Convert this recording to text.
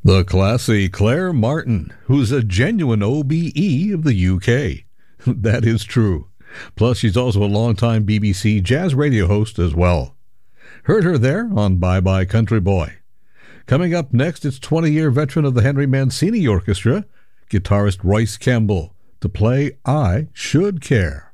The classy Claire Martin, who's a genuine OBE of the UK. That is true. Plus, she's also a longtime BBC jazz radio host as well. Heard her there on Bye Bye Country Boy. Coming up next, it's 20-year veteran of the Henry Mancini Orchestra, guitarist Royce Campbell, to play I Should Care.